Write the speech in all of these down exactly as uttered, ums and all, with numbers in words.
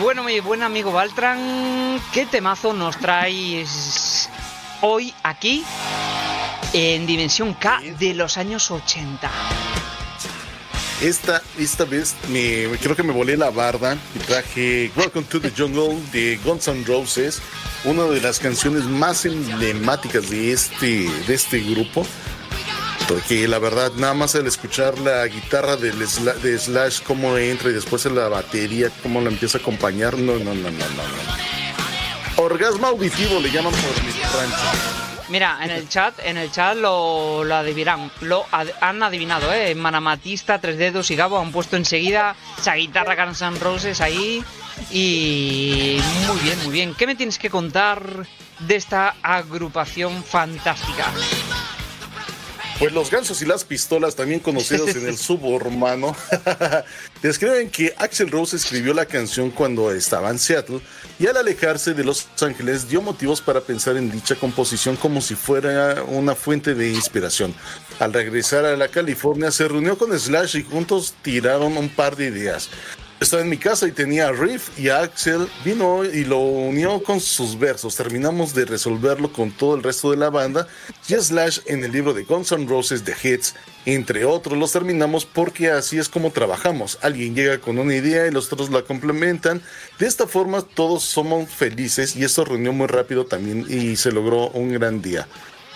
Bueno, mi buen amigo Baltran, ¿qué temazo nos traes hoy aquí en Dimensión K de los años ochenta? Esta, esta vez me, creo que me volé la barda y traje Welcome to the Jungle de Guns N' Roses, una de las canciones más emblemáticas de este, de este grupo. Porque la verdad, nada más al escuchar la guitarra del Slash, de Slash, cómo entra y después en la batería, cómo la empieza a acompañar, no, no, no, no, no, no. Orgasmo auditivo le llaman por mi rancho. Mira, en el chat, en el chat lo, lo adivinan, lo ad, han adivinado, ¿eh? Manamatista, Tres Dedos y Gabo han puesto enseguida esa guitarra Guns N' Roses ahí. Y muy bien, muy bien. ¿Qué me tienes que contar de esta agrupación fantástica? Pues los Gansos y las Pistolas, también conocidos en el suburbano, describen que Axl Rose escribió la canción cuando estaba en Seattle y al alejarse de Los Ángeles dio motivos para pensar en dicha composición como si fuera una fuente de inspiración. Al regresar a la California se reunió con Slash y juntos tiraron un par de ideas. Estaba en mi casa y tenía a riff y a Axl vino y lo unió con sus versos. Terminamos de resolverlo con todo el resto de la banda y Slash en el libro de Guns N' Roses The Hits, entre otros, los terminamos porque así es como trabajamos. Alguien llega con una idea y los otros la complementan. De esta forma todos somos felices y esto reunió muy rápido también y se logró un gran día.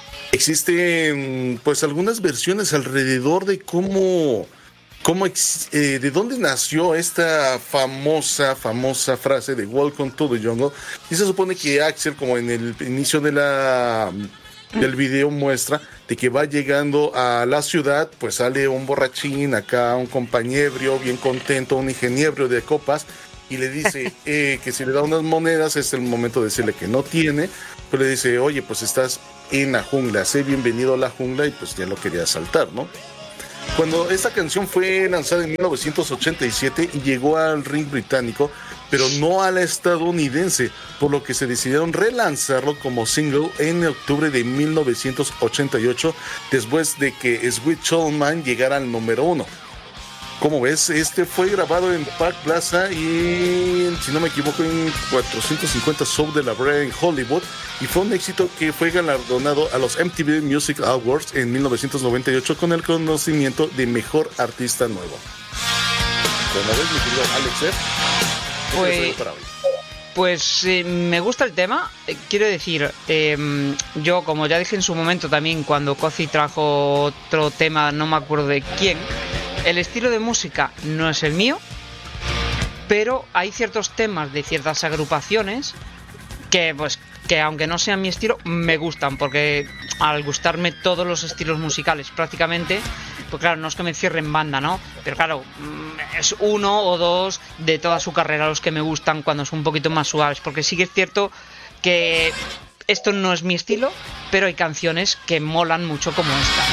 Existen pues algunas versiones alrededor de cómo... ¿Cómo ex, eh, ¿De dónde nació esta famosa, famosa frase de Welcome to the Jungle? Y se supone que Axl, como en el inicio de la, del video muestra, de que va llegando a la ciudad, pues sale un borrachín, acá un compañebrio, bien contento, un ingeniero de copas, y le dice eh, que si le da unas monedas es el momento de decirle que no tiene, pero le dice, oye, pues estás en la jungla, sé bienvenido a la jungla, y pues ya lo quería asaltar, ¿no? Cuando esta canción fue lanzada en mil novecientos ochenta y siete y llegó al ring británico, pero no a la estadounidense, por lo que se decidieron relanzarlo como single en octubre de mil novecientos ochenta y ocho, después de que Sweet Child Man llegara al número uno. Como ves, este fue grabado en Park Plaza y, si no me equivoco, en cuatrocientos cincuenta South de la Brea en Hollywood, y fue un éxito que fue galardonado a los M T V Music Awards en mil novecientos noventa y ocho con el conocimiento de Mejor Artista Nuevo. Como ves, mi querido Alex, ¿eh? Pues, pues eh, me gusta el tema. Eh, quiero decir, eh, yo como ya dije en su momento también cuando Cozy trajo otro tema, no me acuerdo de quién, el estilo de música no es el mío, pero hay ciertos temas de ciertas agrupaciones que, pues, que aunque no sean mi estilo, me gustan, porque al gustarme todos los estilos musicales prácticamente, pues claro, no es que me cierren banda, ¿no? Pero claro, es uno o dos de toda su carrera los que me gustan cuando son un poquito más suaves, porque sí que es cierto que esto no es mi estilo, pero hay canciones que molan mucho como esta.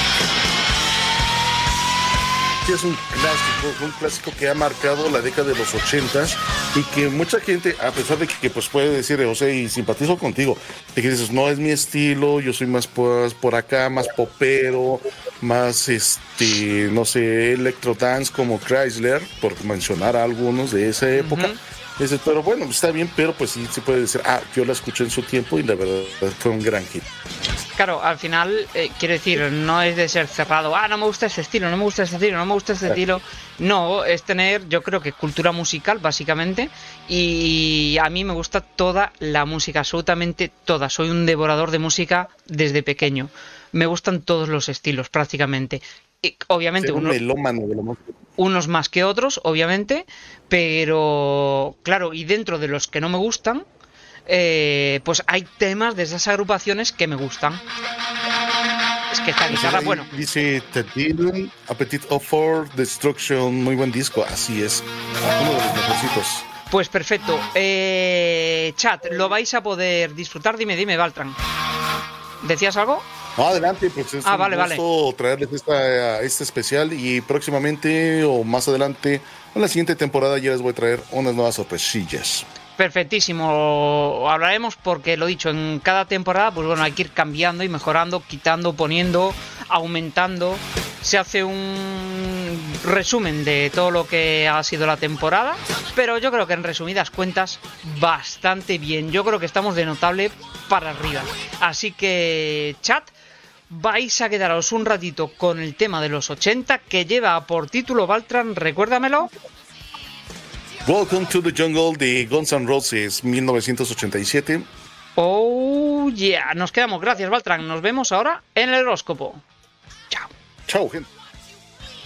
Es un clásico, un clásico que ha marcado la década de los ochentas y que mucha gente, a pesar de que, que pues puede decir, o sea, y simpatizo contigo, de que dices, no es mi estilo, yo soy más pues, por acá, más popero, más, este, no sé, electro dance como Chrysler, por mencionar a algunos de esa época. Uh-huh. Dices, pero bueno, está bien, pero pues sí se puede decir, ah, yo la escuché en su tiempo y la verdad fue un gran hit. Claro, al final, eh, quiero decir, no es de ser cerrado, ah, no me gusta este estilo, no me gusta este estilo, no me gusta este estilo. No, es tener, yo creo que cultura musical, básicamente, y a mí me gusta toda la música, absolutamente toda. Soy un devorador de música desde pequeño. Me gustan todos los estilos, prácticamente. Y, obviamente, uno, unos más que otros, obviamente, pero, claro, y dentro de los que no me gustan, Eh, pues hay temas de esas agrupaciones que me gustan. Es que esta guitarra, bueno. Dice Ted Dylan, Appetite for Destruction, muy buen disco, así es. Uno de los mejorcitos. Pues perfecto. Eh, chat, ¿lo vais a poder disfrutar? Dime, dime, Baltran. ¿Decías algo? No, adelante, pues es ah, un vale, gusto vale. traerles esta, este especial y próximamente o más adelante, en la siguiente temporada ya les voy a traer unas nuevas sorpresillas. Perfectísimo, hablaremos porque lo dicho, en cada temporada pues bueno, hay que ir cambiando y mejorando, quitando, poniendo, aumentando. Se hace un resumen de todo lo que ha sido la temporada, pero yo creo que en resumidas cuentas bastante bien. Yo creo que estamos de notable para arriba. Así que, chat, vais a quedaros un ratito con el tema de los ochenta, que lleva por título, Baltran, recuérdamelo. Welcome to the Jungle de Guns N' Roses, mil novecientos ochenta y siete. Oh yeah, nos quedamos. Gracias, Baltran. Nos vemos ahora en el horóscopo. Chao. Chao, gente.